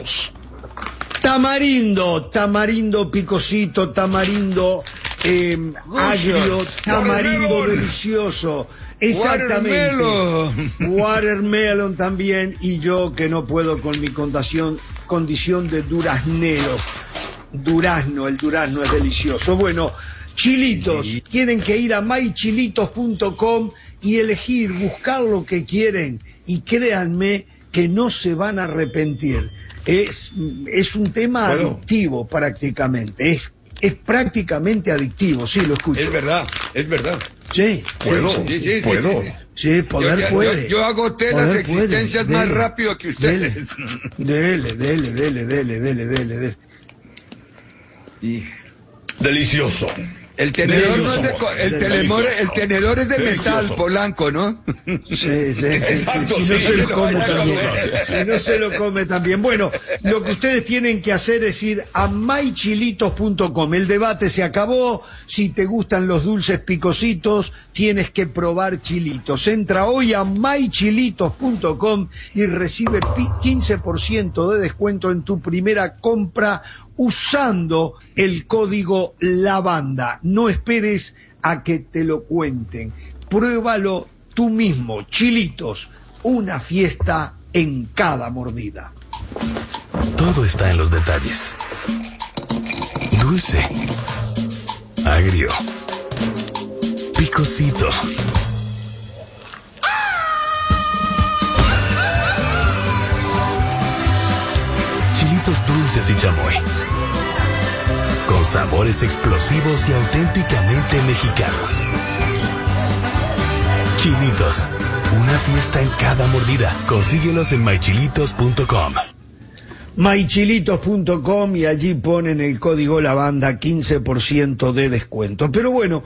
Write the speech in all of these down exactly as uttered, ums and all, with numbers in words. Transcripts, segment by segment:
chilitos. Tamarindo, tamarindo picosito, tamarindo eh, agrio, tamarindo Watermelon. delicioso. Exactamente. Watermelon. Watermelon también. Y yo que no puedo con mi condición, condición de duraznero. Durazno, el durazno es delicioso. Bueno, chilitos, sí. Tienen que ir a my chilitos punto com y elegir, buscar lo que quieren. Y créanme que no se van a arrepentir. Es, es un tema ¿Puedo? adictivo prácticamente, es, es prácticamente adictivo, sí, lo escucho. Es verdad, es verdad. Sí, ¿Puedo? sí, Sí, sí, puedo. sí, sí. Sí, poder yo, yo, puede. Yo, yo agoté poder las existencias puede. más Dele, rápido que ustedes. Dele, dele, dele, dele, dele, dele, dele. Y... Delicioso. El tenedor, no Delicioso. es de, co- el, telemor, el tenedor es de Delicioso. metal, Polanco, ¿no? Sí, sí, sí, Exacto, sí, si no sí, se lo lo come vaya a también. comer. Si no se lo come también. Bueno, lo que ustedes tienen que hacer es ir a my chilitos punto com. El debate se acabó. Si te gustan los dulces picositos, tienes que probar chilitos. Entra hoy a my chilitos punto com y recibe quince por ciento de descuento en tu primera compra usando el código LAVANDA. No esperes a que te lo cuenten. Pruébalo tú mismo. Chilitos, una fiesta en cada mordida. Todo está en los detalles. Dulce, agrio, picosito. Chilitos dulces y chamoy. Con sabores explosivos y auténticamente mexicanos. Chilitos, una fiesta en cada mordida. Consíguelos en my chilitos punto com. my chilitos punto com y allí ponen el código LAVANDA, quince por ciento de descuento. Pero bueno,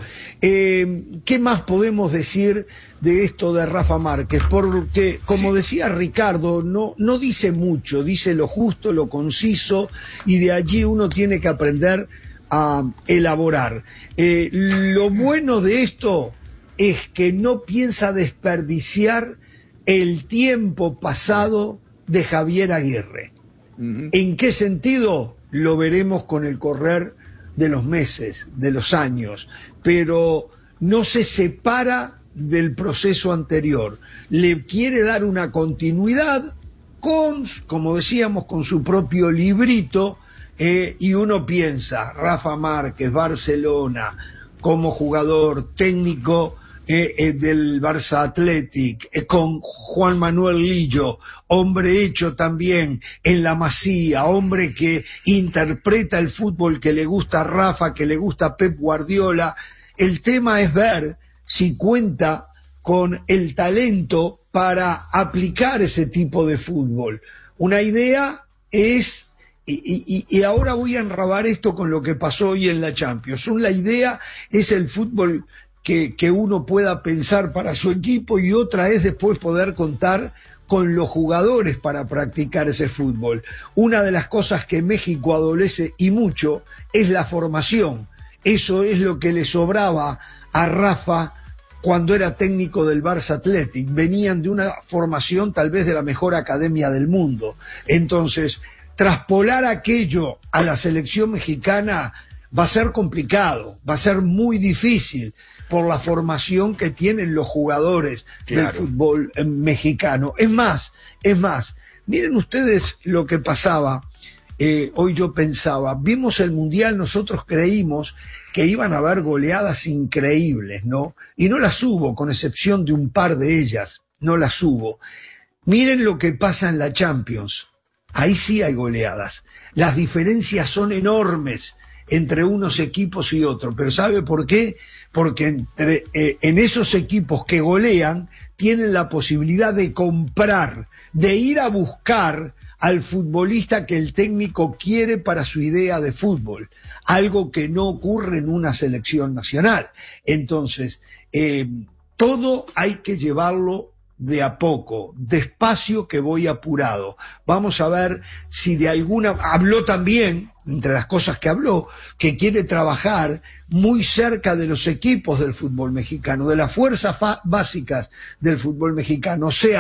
eh, ¿qué más podemos decir de esto de Rafa Márquez? Porque, como sí. decía Ricardo, no, no dice mucho, dice lo justo, lo conciso, y de allí uno tiene que aprender a elaborar. Eh, lo bueno de esto es que no piensa desperdiciar el tiempo pasado de Javier Aguirre. Uh-huh. ¿En qué sentido? Lo veremos con el correr de los meses, de los años, pero no se separa del proceso anterior. Le quiere dar una continuidad con, como decíamos, con su propio librito, eh, y uno piensa, Rafa Márquez, Barcelona, como jugador técnico eh, eh, del Barça Athletic, eh, con Juan Manuel Lillo, hombre hecho también en la Masía, hombre que interpreta el fútbol que le gusta a Rafa, que le gusta a Pep Guardiola. El tema es ver si cuenta con el talento para aplicar ese tipo de fútbol. Una idea es, y, y, y ahora voy a enrabar esto con lo que pasó hoy en la Champions, una idea es el fútbol que, que uno pueda pensar para su equipo, y otra es después poder contar con los jugadores para practicar ese fútbol. Una de las cosas que México adolece y mucho es la formación. Eso es lo que le sobraba a Rafa cuando era técnico del Barça Athletic. Venían de una formación tal vez de la mejor academia del mundo. Entonces, traspolar aquello a la selección mexicana va a ser complicado, va a ser muy difícil por la formación que tienen los jugadores claro. del fútbol eh, mexicano. Es más, es más, miren ustedes lo que pasaba. Eh, hoy yo pensaba, vimos el Mundial, nosotros creímos que iban a haber goleadas increíbles, ¿no? Y no las hubo, con excepción de un par de ellas, no las hubo. Miren lo que pasa en la Champions. Ahí sí hay goleadas. Las diferencias son enormes entre unos equipos y otros. ¿Pero sabe por qué? Porque entre, eh, en esos equipos que golean tienen la posibilidad de comprar, de ir a buscar al futbolista que el técnico quiere para su idea de fútbol, algo que no ocurre en una selección nacional. Entonces, eh, todo hay que llevarlo de a poco, despacio, que voy apurado. Vamos a ver si de alguna... Habló también, entre las cosas que habló, que quiere trabajar muy cerca de los equipos del fútbol mexicano, de las fuerzas básicas del fútbol mexicano, o sea,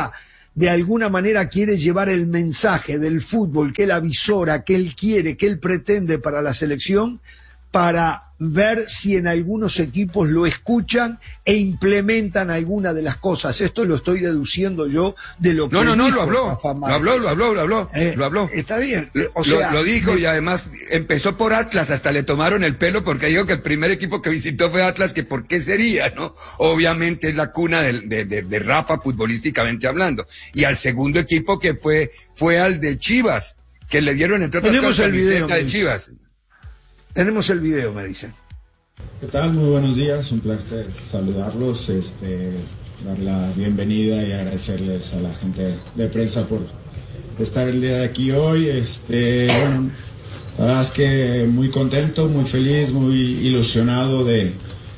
de alguna manera quiere llevar el mensaje del fútbol que él avisora, que él quiere, que él pretende para la selección, para ver si en algunos equipos lo escuchan e implementan alguna de las cosas. Esto lo estoy deduciendo yo de lo que No, no, no, dijo lo habló, Rafa lo Márquez. habló, lo habló, lo habló, Eh, lo habló. Está bien. O Lo, sea, lo dijo de- y además empezó por Atlas, hasta le tomaron el pelo porque dijo que el primer equipo que visitó fue Atlas, que por qué sería, ¿no? Obviamente es la cuna de, de, de, de Rafa futbolísticamente hablando. Y al segundo equipo que fue, fue al de Chivas, que le dieron entre otras Tenemos cosas el video, camiseta de Luis. Chivas. Tenemos el video, me dicen. ¿Qué tal? Muy buenos días, un placer saludarlos, este, dar la bienvenida y agradecerles a la gente de prensa por estar el día de aquí hoy. Este, bueno, la verdad es que muy contento, muy feliz, muy ilusionado de,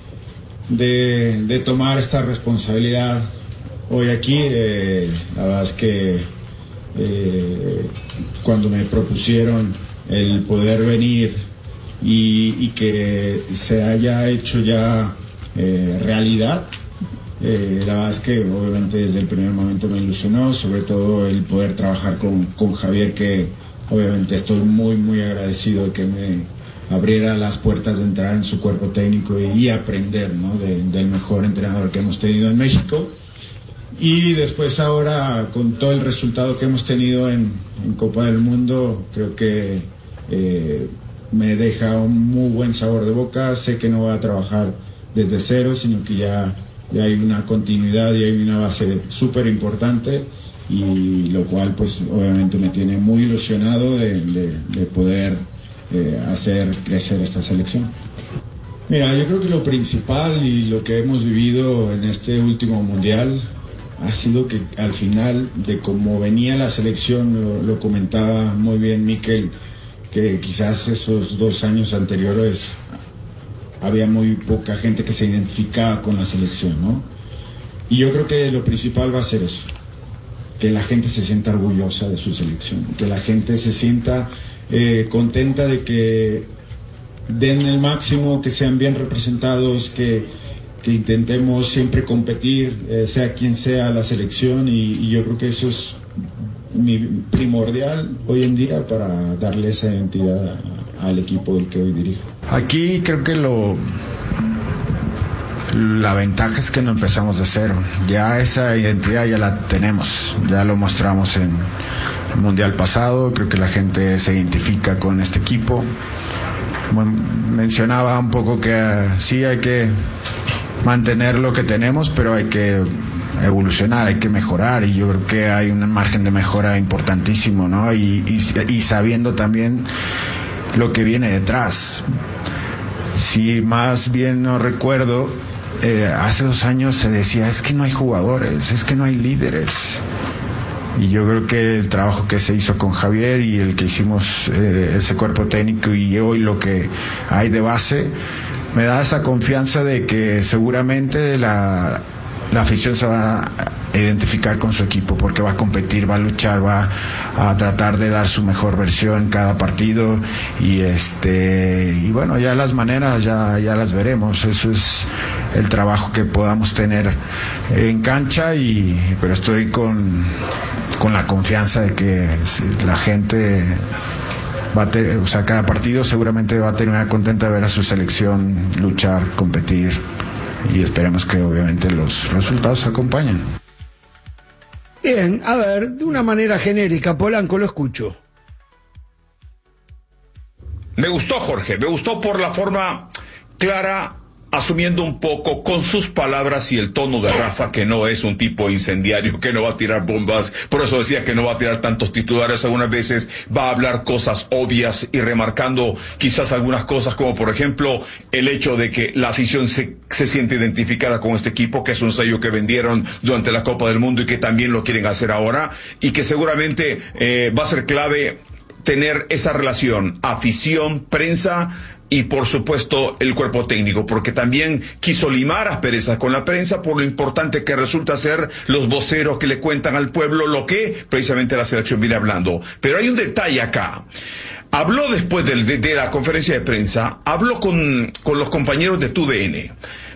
de, de tomar esta responsabilidad hoy aquí. Eh, la verdad es que eh, cuando me propusieron el poder venir Y, y que se haya hecho ya eh, realidad. Eh, la verdad es que obviamente desde el primer momento me ilusionó, sobre todo el poder trabajar con, con Javier, que obviamente estoy muy muy agradecido de que me abriera las puertas de entrar en su cuerpo técnico y, y aprender, ¿no? de, del mejor entrenador que hemos tenido en México. Y después ahora con todo el resultado que hemos tenido en, en Copa del Mundo, creo que eh, me deja un muy buen sabor de boca. Sé que no voy a trabajar desde cero, sino que ya, ya hay una continuidad y hay una base súper importante, y lo cual pues obviamente me tiene muy ilusionado de, de, de poder eh, hacer crecer esta selección. Mira, yo creo que lo principal y lo que hemos vivido en este último mundial ha sido que al final, de cómo venía la selección, lo, lo comentaba muy bien Mikel, que quizás esos dos años anteriores había muy poca gente que se identificaba con la selección, ¿no? Y yo creo que lo principal va a ser eso, que la gente se sienta orgullosa de su selección, que la gente se sienta eh, contenta de que den el máximo, que sean bien representados, que, que intentemos siempre competir, eh, sea quien sea la selección, y, y yo creo que eso es mi primordial hoy en día para darle esa identidad a, al equipo del que hoy dirijo. Aquí creo que lo la ventaja es que no empezamos de cero, ya esa identidad ya la tenemos, ya lo mostramos en el mundial pasado. Creo que la gente se identifica con este equipo. Bueno, mencionaba un poco que uh, sí hay que mantener lo que tenemos, pero hay que evolucionar, hay que mejorar, y yo creo que hay un margen de mejora importantísimo, ¿no? Y, y, y sabiendo también lo que viene detrás. Si más bien no recuerdo, eh, hace dos años se decía, es que no hay jugadores, es que no hay líderes. Y yo creo que el trabajo que se hizo con Javier y el que hicimos, eh, ese cuerpo técnico, y hoy lo que hay de base, me da esa confianza de que seguramente la la afición se va a identificar con su equipo, porque va a competir, va a luchar, va a tratar de dar su mejor versión cada partido, y este y bueno, ya las maneras ya ya las veremos. Eso es el trabajo que podamos tener en cancha, y pero estoy con con la confianza de que la gente va a ter, o sea, cada partido seguramente va a terminar contenta de ver a su selección luchar, competir, y esperemos que obviamente los resultados acompañen. Bien, a ver, de una manera genérica, Polanco, lo escucho. Me gustó, Jorge, me gustó por la forma clara, asumiendo un poco con sus palabras y el tono de Rafa, que no es un tipo incendiario, que no va a tirar bombas. Por eso decía que no va a tirar tantos titulares. Algunas veces va a hablar cosas obvias y remarcando quizás algunas cosas, como por ejemplo el hecho de que la afición se, se siente identificada con este equipo, que es un sello que vendieron durante la Copa del Mundo y que también lo quieren hacer ahora, y que seguramente eh, va a ser clave tener esa relación afición, prensa y por supuesto el cuerpo técnico, porque también quiso limar asperezas con la prensa por lo importante que resulta ser los voceros que le cuentan al pueblo lo que precisamente la selección viene hablando. Pero hay un detalle acá. Habló después de, de, de la conferencia de prensa, habló con, con los compañeros de T U D N.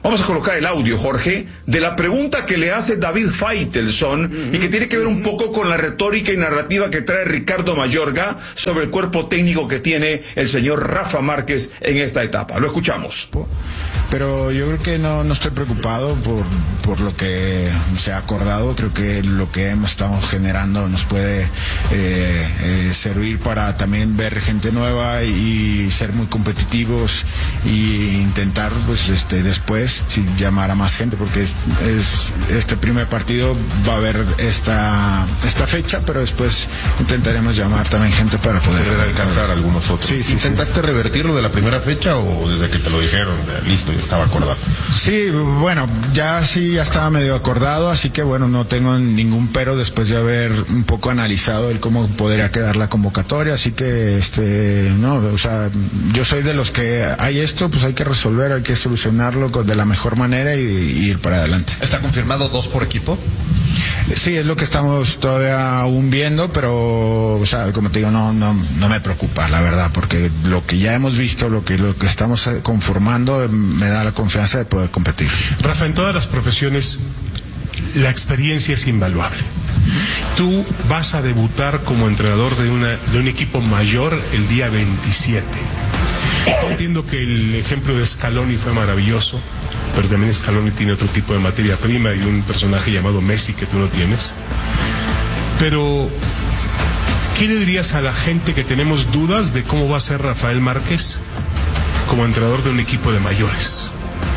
Vamos a colocar el audio, Jorge, de la pregunta que le hace David Faitelson uh-huh. y que tiene que ver un poco con la retórica y narrativa que trae Ricardo Mayorga sobre el cuerpo técnico que tiene el señor Rafa Márquez en esta etapa. Lo escuchamos. Pero yo creo que no, no estoy preocupado por, por lo que se ha acordado. Creo que lo que hemos estado generando nos puede eh, eh, servir para también ver gente nueva y ser muy competitivos y intentar pues este después sí, llamar a más gente, porque es, es este primer partido va a haber esta esta fecha, pero después intentaremos llamar también gente para poder alcanzar algunos otros. Sí, sí, ¿Intentaste sí. revertirlo de la primera fecha o desde que te lo dijeron listo ya estaba acordado? Sí, bueno, ya sí ya estaba medio acordado, así que bueno, no tengo ningún pero después de haber un poco analizado el cómo podría quedar la convocatoria, así que este no, o sea, yo soy de los que hay esto, pues hay que resolver, hay que solucionarlo de la mejor manera y, y ir para adelante. ¿Está confirmado dos por equipo? Sí, es lo que estamos todavía aún viendo, pero, o sea, como te digo, no, no, no me preocupa, la verdad, porque lo que ya hemos visto, lo que, lo que estamos conformando, me da la confianza de poder competir. Rafa, en todas las profesiones, la experiencia es invaluable. Tú vas a debutar como entrenador de una, de un equipo mayor el día veintisiete. Yo entiendo que el ejemplo de Scaloni fue maravilloso, pero también Scaloni tiene otro tipo de materia prima y un personaje llamado Messi que tú no tienes. Pero, ¿qué le dirías a la gente que tenemos dudas de cómo va a ser Rafael Márquez como entrenador de un equipo de mayores?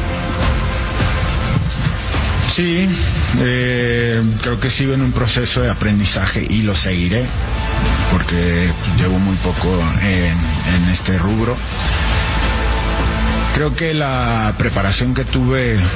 Sí, eh, creo que sigo en un proceso de aprendizaje y lo seguiré, porque llevo muy poco en, en este rubro. Creo que la preparación que tuve eh,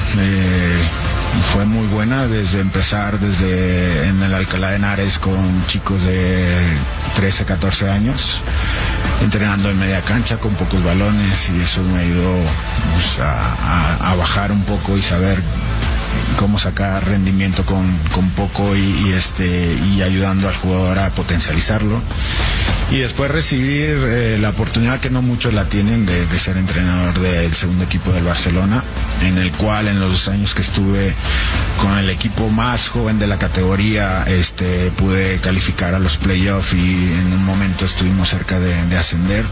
fue muy buena, desde empezar desde en el Alcalá de Henares con chicos de trece, catorce años, entrenando en media cancha con pocos balones, y eso me ayudó pues, a, a, a bajar un poco y saber cómo sacar rendimiento con, con poco y, y este y ayudando al jugador a potencializarlo, y después recibir eh, la oportunidad que no muchos la tienen de, de ser entrenador del segundo equipo del Barcelona, en el cual en los dos años que estuve con el equipo más joven de la categoría este pude calificar a los playoffs y en un momento estuvimos cerca de, de ascender.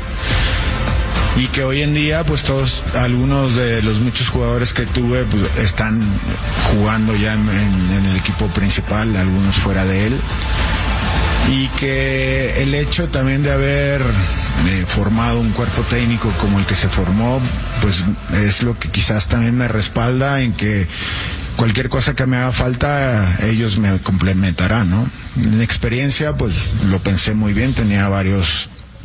Y que hoy en día pues todos, algunos de los muchos jugadores que tuve pues, están jugando ya en, en, en el equipo principal, algunos fuera de él, y que el hecho también de haber eh, formado un cuerpo técnico como el que se formó pues es lo que quizás también me respalda en que cualquier cosa que me haga falta ellos me complementarán, ¿no? En experiencia pues lo pensé muy bien, tenía varios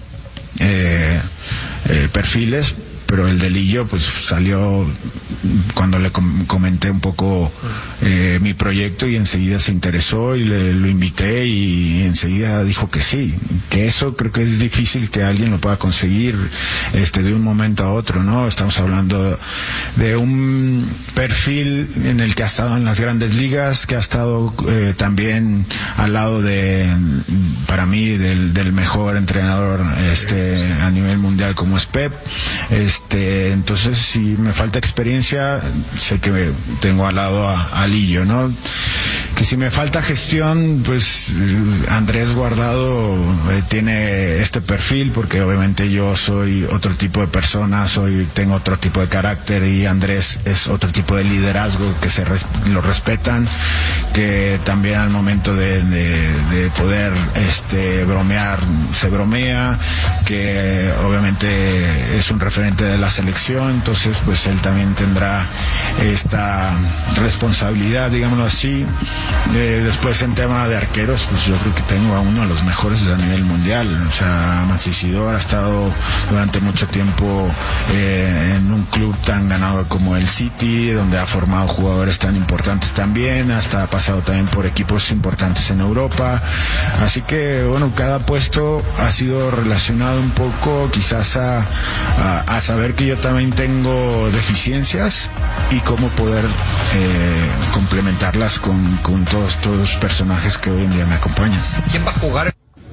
eh, Eh, perfiles, pero el de Lillo pues salió cuando le com- comenté un poco eh, mi proyecto, y enseguida se interesó y le, lo invité y enseguida dijo que sí, que eso creo que es difícil que alguien lo pueda conseguir este de un momento a otro, ¿no? Estamos hablando de un perfil en el que ha estado en las grandes ligas, que ha estado eh, también al lado de, para mí, del, del mejor entrenador este a nivel mundial como es Pep. Este, entonces si me falta experiencia, sé que tengo al lado a, a Lillo, ¿no? Que si me falta gestión, pues Andrés Guardado eh, tiene este perfil, porque obviamente yo soy otro tipo de persona, soy tengo otro tipo de carácter, y Andrés es otro tipo de liderazgo que se res, lo respetan, que también al momento de, de, de poder este bromear se bromea, que obviamente es un referente de la selección, entonces pues él también tendrá esta responsabilidad, digámoslo así. Eh, después en tema de arqueros, pues yo creo que tengo a uno de los mejores a nivel mundial, o sea, Mancisidor ha estado durante mucho tiempo eh, en un club tan ganador como el City, donde ha formado jugadores tan importantes también, hasta ha pasado también por equipos importantes en Europa, así que bueno, cada puesto ha sido relacionado un poco quizás a, a, a saber que yo también tengo deficiencias y cómo poder eh, complementarlas con, con todos estos personajes que hoy en día me acompañan. ¿Quién va a jugar?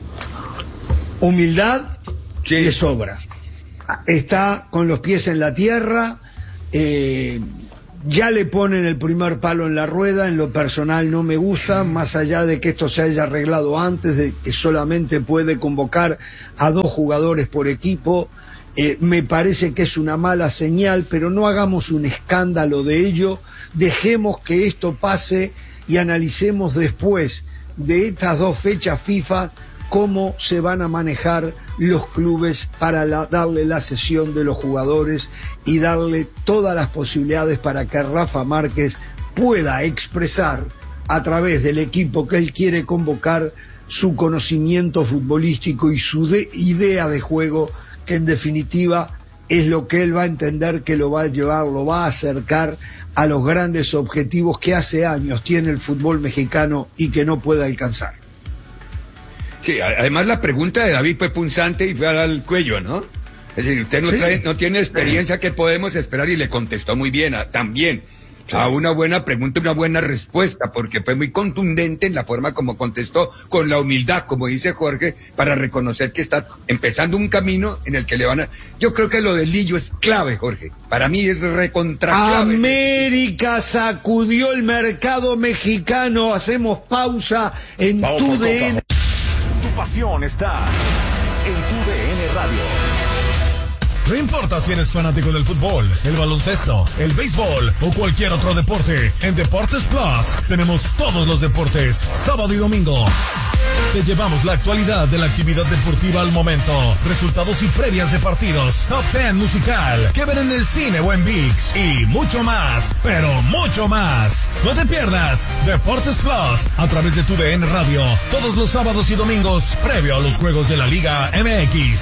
Humildad Sí. le sobra. Está con los pies en la tierra, eh, Ya le ponen el primer palo en la rueda, en lo personal no me gusta, más allá de que esto se haya arreglado antes, de que solamente puede convocar a dos jugadores por equipo, eh, me parece que es una mala señal, pero no hagamos un escándalo de ello, dejemos que esto pase y analicemos después de estas dos fechas FIFA cómo se van a manejar los clubes para la, darle la cesión de los jugadores y darle todas las posibilidades para que Rafa Márquez pueda expresar a través del equipo que él quiere convocar su conocimiento futbolístico y su de, idea de juego, que en definitiva es lo que él va a entender que lo va a llevar, lo va a acercar a los grandes objetivos que hace años tiene el fútbol mexicano y que no puede alcanzar. Sí, además la pregunta de David fue punzante y fue al cuello, ¿no? Es decir, usted no, sí. trae, no tiene experiencia, ¿qué podemos esperar? Y le contestó muy bien, a, también, sí. a una buena pregunta, una buena respuesta, porque fue muy contundente en la forma como contestó, con la humildad, como dice Jorge, para reconocer que está empezando un camino en el que le van a... Yo creo que lo de Lillo es clave, Jorge. Para mí es recontra clave. América sacudió el mercado mexicano. Hacemos pausa en Vamos, tu vamos, D N. vamos. Tu pasión está en tu D N Radio. No importa si eres fanático del fútbol, el baloncesto, el béisbol o cualquier otro deporte, en Deportes Plus tenemos todos los deportes, sábado y domingo. Te llevamos la actualidad de la actividad deportiva al momento, resultados y previas de partidos, top ten musical, que ver en el cine o en ViX y mucho más, pero mucho más. No te pierdas Deportes Plus a través de tu D N Radio, todos los sábados y domingos, previo a los juegos de la Liga M X.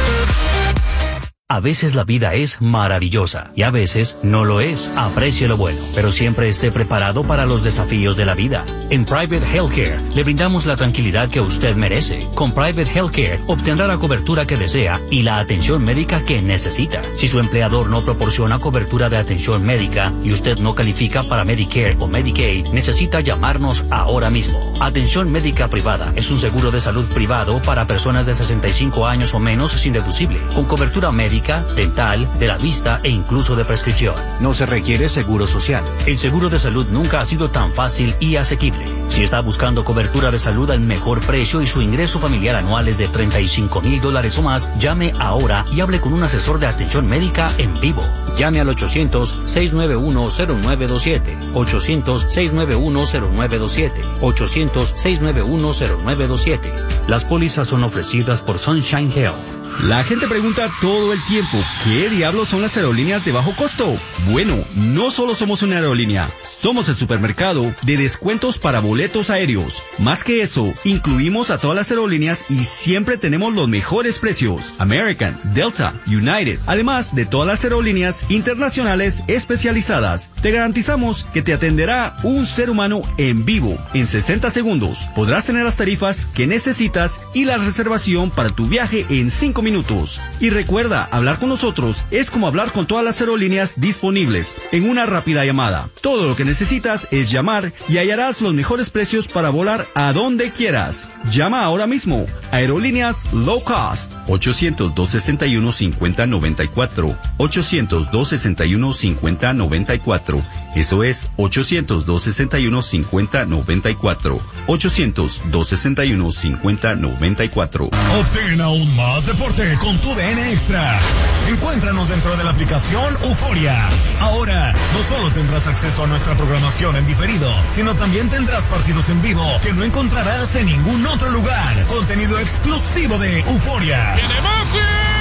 A veces la vida es maravillosa y a veces no lo es. Aprecie lo bueno, pero siempre esté preparado para los desafíos de la vida. En Private Healthcare le brindamos la tranquilidad que usted merece. Con Private Healthcare obtendrá la cobertura que desea y la atención médica que necesita. Si su empleador no proporciona cobertura de atención médica y usted no califica para Medicare o Medicaid, necesita llamarnos ahora mismo. Atención médica privada es un seguro de salud privado para personas de sesenta y cinco años o menos sin deducible, con cobertura médica, dental, de la vista e incluso de prescripción. No se requiere seguro social. El seguro de salud nunca ha sido tan fácil y asequible. Si está buscando cobertura de salud al mejor precio y su ingreso familiar anual es de treinta y cinco mil dólares o más, llame ahora y hable con un asesor de atención médica en vivo. Llame al ochocientos, seis nueve uno, cero nueve dos siete, ochocientos, seis nueve uno, cero nueve dos siete, ochocientos, seis nueve uno, cero nueve dos siete. Las pólizas son ofrecidas por Sunshine Health. La gente pregunta todo el tiempo, ¿qué diablos son las aerolíneas de bajo costo? Bueno, no solo somos una aerolínea, somos el supermercado de descuentos para boletos aéreos. Más que eso, incluimos a todas las aerolíneas y siempre tenemos los mejores precios. American, Delta, United, además de todas las aerolíneas internacionales especializadas. Te garantizamos que te atenderá un ser humano en vivo en sesenta segundos. Podrás tener las tarifas que necesitas y la reservación para tu viaje en cinco minutos. Y recuerda, hablar con nosotros es como hablar con todas las aerolíneas disponibles en una rápida llamada. Todo lo que necesitas es llamar y hallarás los mejores precios para volar a donde quieras. Llama ahora mismo. Aerolíneas Low Cost. ochocientos, dos sesenta y uno, cincuenta noventa y cuatro. ochocientos, dos sesenta y uno, cincuenta noventa y cuatro. Eso es ochocientos, dos sesenta y uno, cincuenta noventa y cuatro. ochocientos, dos sesenta y uno, cincuenta noventa y cuatro. Obtén aún más deporte con tu D N Extra. Encuéntranos dentro de la aplicación Euforia. Ahora, no solo tendrás acceso a nuestra programación en diferido, sino también tendrás partidos en vivo que no encontrarás en ningún otro lugar. Contenido exclusivo de Euforia. ¡Tiene Messi!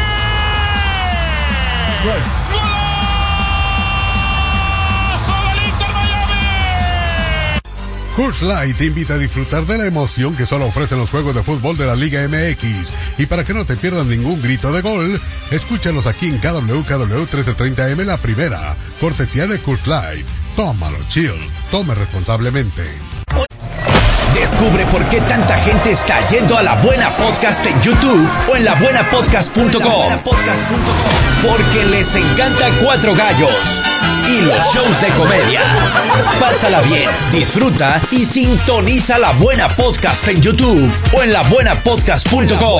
Coors Light te invita a disfrutar de la emoción que solo ofrecen los juegos de fútbol de la Liga M X. Y para que no te pierdas ningún grito de gol, escúchalos aquí en K W K W trece treinta M La Primera, cortesía de Coors Light. Tómalo chill, tome responsablemente. Descubre por qué tanta gente está yendo a La Buena Podcast en YouTube o en la buena podcast punto com. Porque les encanta Cuatro Gallos y los shows de comedia. Pásala bien, disfruta y sintoniza La Buena Podcast en YouTube o en la buena podcast punto com.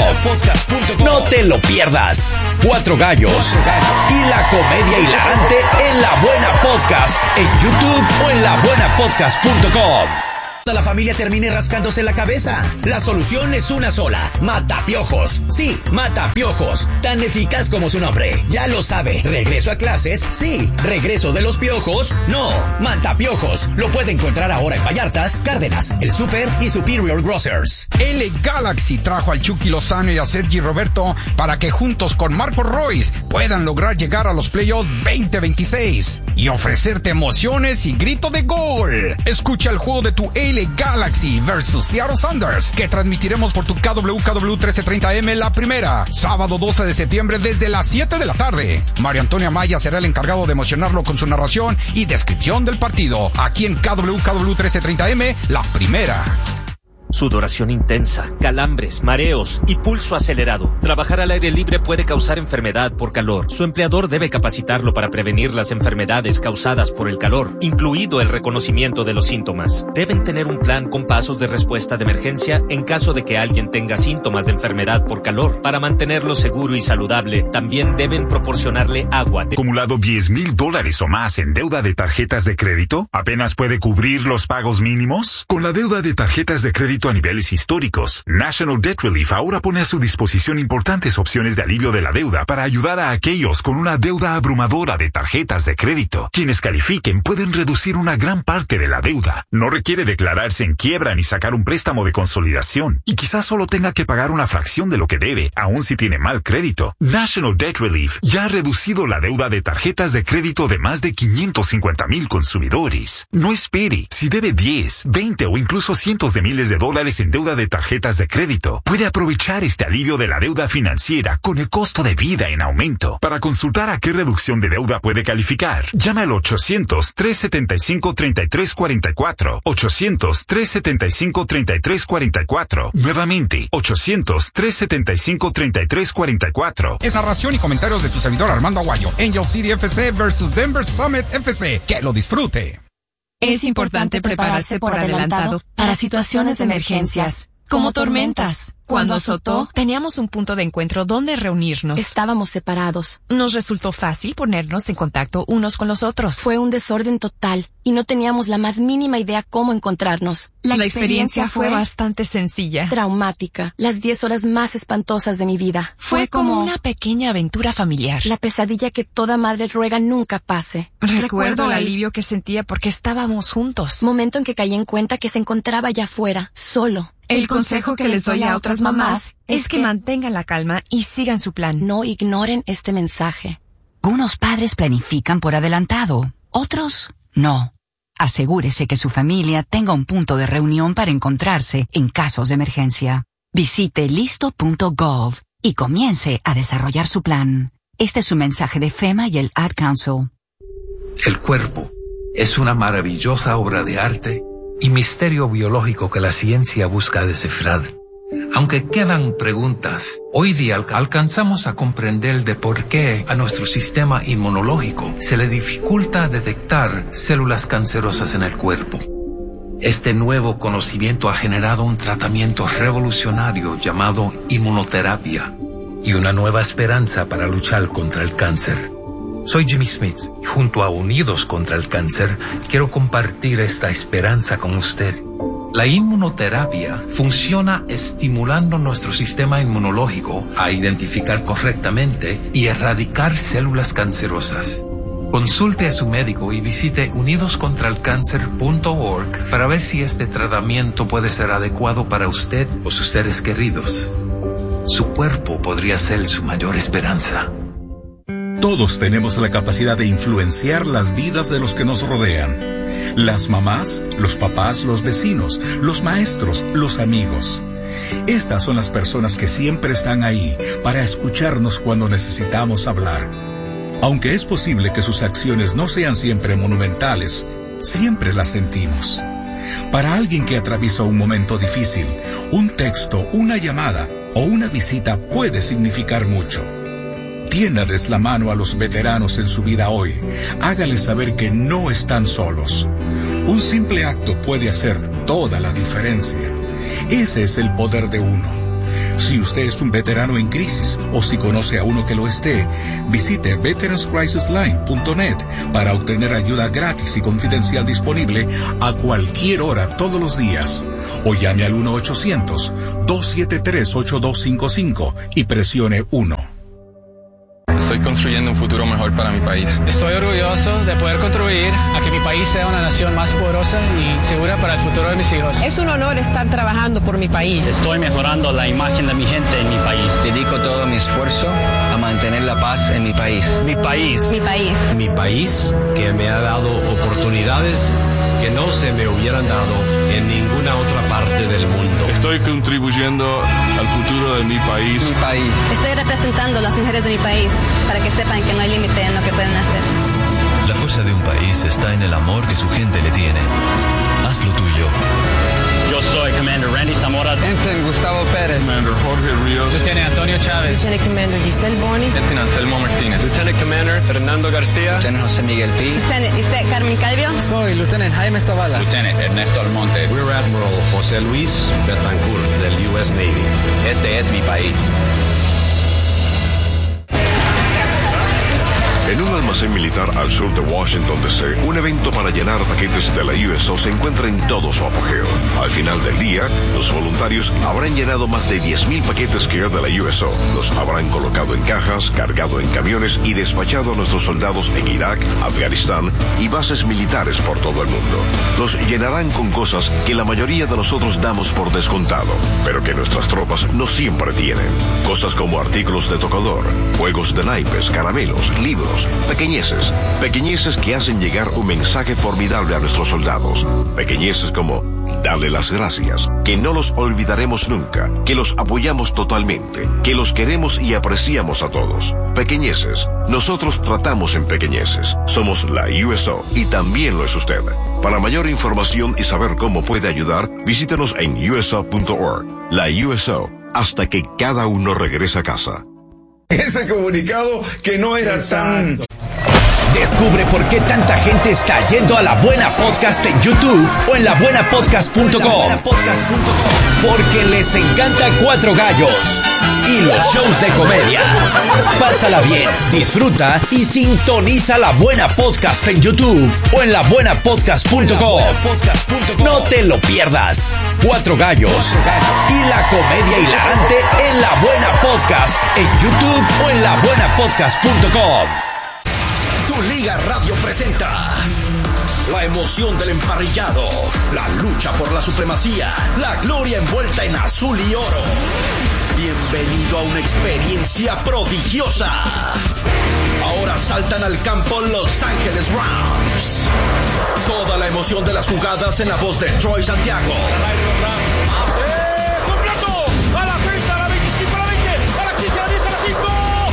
No te lo pierdas. Cuatro Gallos y la comedia hilarante en La Buena Podcast en YouTube o en la buena podcast punto com. La familia termine rascándose la cabeza. La solución es una sola: Matapiojos. Sí, Matapiojos. Tan eficaz como su nombre. Ya lo sabe. ¿Regreso a clases? Sí. ¿Regreso de los piojos? No. Matapiojos. Lo puede encontrar ahora en Vallartas, Cárdenas, El Super y Superior Grocers. L Galaxy trajo al Chucky Lozano y a Sergi Roberto para que juntos con Marco Royce puedan lograr llegar a los playoffs veinte veintiséis y ofrecerte emociones y grito de gol. Escucha el juego de tu L Galaxy versus Seattle Sounders, que transmitiremos por tu K W K W trece treinta M La Primera, sábado doce de septiembre desde las siete de la tarde. María Antonia Maya será el encargado de emocionarlo con su narración y descripción del partido, aquí en K W K W trece treinta M La Primera. Sudoración intensa, calambres, mareos y pulso acelerado. Trabajar al aire libre puede causar enfermedad por calor. Su empleador debe capacitarlo para prevenir las enfermedades causadas por el calor, incluido el reconocimiento de los síntomas. Deben tener un plan con pasos de respuesta de emergencia en caso de que alguien tenga síntomas de enfermedad por calor. Para mantenerlo seguro y saludable, también deben proporcionarle agua. De... ¿Acumulado diez mil dólares o más en deuda de tarjetas de crédito? ¿Apenas puede cubrir los pagos mínimos? Con la deuda de tarjetas de crédito a niveles históricos, National Debt Relief ahora pone a su disposición importantes opciones de alivio de la deuda para ayudar a aquellos con una deuda abrumadora de tarjetas de crédito. Quienes califiquen pueden reducir una gran parte de la deuda. No requiere declararse en quiebra ni sacar un préstamo de consolidación, y quizás solo tenga que pagar una fracción de lo que debe, aun si tiene mal crédito. National Debt Relief ya ha reducido la deuda de tarjetas de crédito de más de quinientos cincuenta mil consumidores. No espere. Si debe diez, veinte o incluso cientos de miles de dólares en deuda de tarjetas de crédito, puede aprovechar este alivio de la deuda financiera con el costo de vida en aumento. Para consultar a qué reducción de deuda puede calificar, llame al ochocientos, tres setenta y cinco, treinta y tres cuarenta y cuatro. ochocientos, tres setenta y cinco, treinta y tres cuarenta y cuatro. Nuevamente, ochocientos, tres setenta y cinco, treinta y tres cuarenta y cuatro. Esa ración y comentarios de tu servidor Armando Aguayo. Angel City F C versus Denver Summit F C. Que lo disfrute. Es importante prepararse por adelantado para situaciones de emergencias, como tormentas. Cuando azotó, teníamos un punto de encuentro donde reunirnos. Estábamos separados. Nos resultó fácil ponernos en contacto unos con los otros. Fue un desorden total y no teníamos la más mínima idea cómo encontrarnos. La, la experiencia, experiencia fue bastante sencilla. Traumática. Las diez horas más espantosas de mi vida. Fue, fue como, como una pequeña aventura familiar. La pesadilla que toda madre ruega nunca pase. Recuerdo, Recuerdo el alivio que sentía porque estábamos juntos. Momento en que caí en cuenta que se encontraba allá afuera, solo. El consejo que les doy a otras mamás es que mantengan la calma y sigan su plan. No ignoren este mensaje. Unos padres planifican por adelantado, otros no. Asegúrese que su familia tenga un punto de reunión para encontrarse en casos de emergencia. Visite listo punto gov y comience a desarrollar su plan. Este es un mensaje de FEMA y el Ad Council. El cuerpo es una maravillosa obra de arte y misterio biológico que la ciencia busca descifrar. Aunque quedan preguntas, hoy día alcanzamos a comprender de por qué a nuestro sistema inmunológico se le dificulta detectar células cancerosas en el cuerpo. Este nuevo conocimiento ha generado un tratamiento revolucionario llamado inmunoterapia y una nueva esperanza para luchar contra el cáncer. Soy Jimmy Smith y junto a Unidos contra el Cáncer quiero compartir esta esperanza con usted. La inmunoterapia funciona estimulando nuestro sistema inmunológico a identificar correctamente y erradicar células cancerosas. Consulte a su médico y visite unidos contra el cáncer punto org para ver si este tratamiento puede ser adecuado para usted o sus seres queridos. Su cuerpo podría ser su mayor esperanza. Todos tenemos la capacidad de influenciar las vidas de los que nos rodean. Las mamás, los papás, los vecinos, los maestros, los amigos. Estas son las personas que siempre están ahí para escucharnos cuando necesitamos hablar. Aunque es posible que sus acciones no sean siempre monumentales, siempre las sentimos. Para alguien que atraviesa un momento difícil, un texto, una llamada o una visita puede significar mucho. Tiéndales la mano a los veteranos en su vida hoy. Hágales saber que no están solos. Un simple acto puede hacer toda la diferencia. Ese es el poder de uno. Si usted es un veterano en crisis o si conoce a uno que lo esté, visite veterans crisis line punto net para obtener ayuda gratis y confidencial disponible a cualquier hora todos los días. O llame al uno ochocientos, dos siete tres, ocho dos cinco cinco y presione uno. Estoy construyendo un futuro mejor para mi país. Estoy orgulloso de poder contribuir a que mi país sea una nación más poderosa y segura para el futuro de mis hijos. Es un honor estar trabajando por mi país. Estoy mejorando la imagen de mi gente en mi país. Dedico todo mi esfuerzo a mantener la paz en mi país. Mi país. Mi país. Mi país, que me ha dado oportunidades que no se me hubieran dado en ninguna otra parte del mundo. Estoy contribuyendo al futuro de mi país. Mi país. Estoy representando a las mujeres de mi país para que sepan que no hay límite en lo que pueden hacer. La fuerza de un país está en el amor que su gente le tiene. Haz lo tuyo. Yo soy Commander Randy Zamora. Ensign Gustavo Pérez. Commander Jorge Ríos. Lieutenant Antonio Chávez. Lieutenant Commander Giselle Bonis. Lieutenant Anselmo Martínez. Lieutenant Commander Fernando García. Lieutenant José Miguel Pi. Lieutenant Isaac Carmen Calvio. Soy Lieutenant Jaime Zavala. Lieutenant Ernesto Almonte. Rear Admiral José Luis Betancourt del U S Navy. Este es mi país. En un almacén militar al sur de Washington, D C, un evento para llenar paquetes de la U S O se encuentra en todo su apogeo. Al final del día, los voluntarios habrán llenado más de diez mil paquetes Care de la U S O. Los habrán colocado en cajas, cargado en camiones y despachado a nuestros soldados en Irak, Afganistán y bases militares por todo el mundo. Los llenarán con cosas que la mayoría de nosotros damos por descontado, pero que nuestras tropas no siempre tienen. Cosas como artículos de tocador, juegos de naipes, caramelos, libros, pequeñeces, pequeñeces que hacen llegar un mensaje formidable a nuestros soldados, pequeñeces como darle las gracias, que no los olvidaremos nunca, que los apoyamos totalmente, que los queremos y apreciamos a todos. Pequeñeces, nosotros tratamos en pequeñeces, somos la U S O y también lo es usted. Para mayor información y saber cómo puede ayudar, visítenos en U S O punto org. La U S O, hasta que cada uno regrese a casa. Ese comunicado que no era tan... Descubre por qué tanta gente está yendo a La Buena Podcast en YouTube o en la buena podcast punto com. Porque les encanta Cuatro Gallos y los shows de comedia. Pásala bien, disfruta y sintoniza La Buena Podcast en YouTube o en la buena podcast punto com. No te lo pierdas. Cuatro Gallos y la comedia hilarante en La Buena Podcast en YouTube o en la buena podcast punto com. Tu Liga Radio presenta la emoción del emparrillado, la lucha por la supremacía, la gloria envuelta en azul y oro. Bienvenido a una experiencia prodigiosa. Ahora saltan al campo Los Ángeles Rams. Toda la emoción de las jugadas en la voz de Troy Santiago. ¡Eh, completo! A la treinta, a la veinticinco, a la veinte, a la quince, a la diez, a la cinco.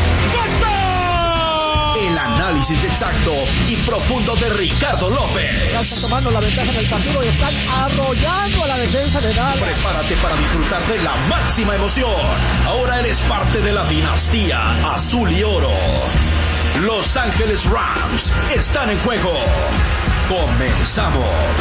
El análisis exacto y profundo de Ricardo López. Ya están tomando la ventaja en el partido y están arrollando a la defensa de Dallas. Prepárate para disfrutar de la máxima emoción. Ahora eres parte de la dinastía azul y oro. Los Ángeles Rams están en juego. Comenzamos.